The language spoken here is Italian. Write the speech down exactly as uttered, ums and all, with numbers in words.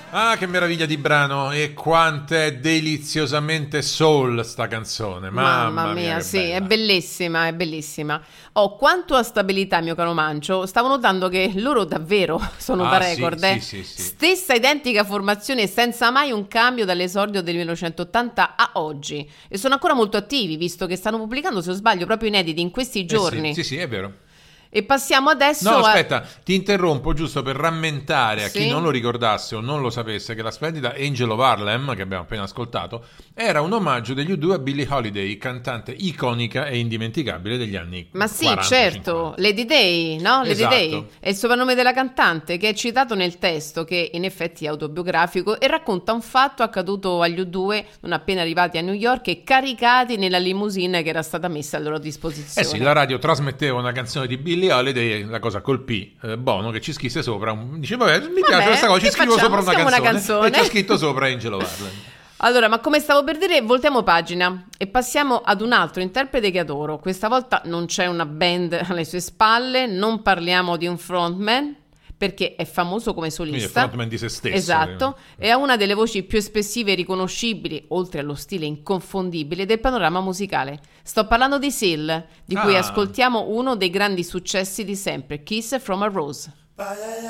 Ah, che meraviglia di brano, e quanto è deliziosamente soul sta canzone. Mamma, Mamma mia, mia, che sì, è bella. bellissima, è bellissima. Oh, quanto a stabilità, mio caro Mancio, stavo notando che loro davvero sono da Ah, sì, record, sì, eh. sì, sì. Stessa identica formazione senza mai un cambio dall'esordio del millenovecentottanta a oggi. E sono ancora molto attivi, visto che stanno pubblicando, se non sbaglio, proprio inediti in questi Eh sì, sì, giorni. sì, è vero. E passiamo No, adesso a... aspetta, ti interrompo giusto per rammentare a chi non Sì? lo ricordasse o non lo sapesse che la splendida Angel of Harlem, che abbiamo appena ascoltato, era un omaggio degli U due a Billie Holiday, cantante iconica e indimenticabile degli anni Ma sì, quaranta certo, cinquanta. Lady Day, no? Lady Day Esatto. è il soprannome della cantante che è citato nel testo, che in effetti è autobiografico e racconta un fatto accaduto agli U due non appena arrivati a New York e caricati nella limousine che era stata messa a loro Eh sì, la disposizione. radio trasmetteva una canzone di Billie Holiday e la cosa colpì eh, Bono che ci scrisse sopra. Un... Dice, vabbè, mi piace questa Vabbè, cosa, ci che scrivo facciamo? sopra una Scriviamo una canzone. E canzone. c'è scritto sopra Angel of Harlem. Allora, ma come stavo per dire, voltiamo pagina e passiamo ad un altro interprete che adoro. Questa volta non c'è una band alle sue spalle, non parliamo di un frontman, perché è famoso come Quindi è solista. frontman di se stesso. Esatto, e ha una delle voci più espressive e riconoscibili, oltre allo stile inconfondibile, del panorama musicale. Sto parlando di Seal, di cui Ah. ascoltiamo uno dei grandi successi di sempre, Kiss from a Rose.